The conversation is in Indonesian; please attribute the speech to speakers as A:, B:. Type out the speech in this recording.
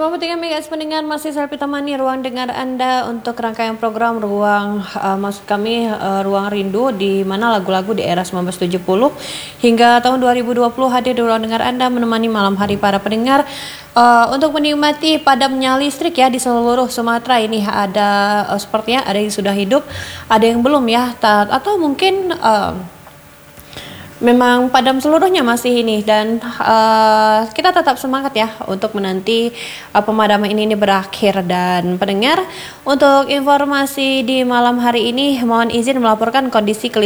A: 3 pendengar masih saya temani ruang dengar Anda untuk rangkaian program ruang ruang rindu, di mana lagu-lagu di era 1970 hingga tahun 2020 hadir di ruang dengar Anda menemani malam hari para pendengar untuk menikmati padamnya listrik ya di seluruh Sumatera ini. Ada sepertinya ada yang sudah hidup, ada yang belum ya, atau mungkin memang padam seluruhnya masih ini, dan kita tetap semangat ya untuk menanti pemadaman ini berakhir. Dan pendengar, untuk informasi di malam hari ini mohon izin melaporkan kondisi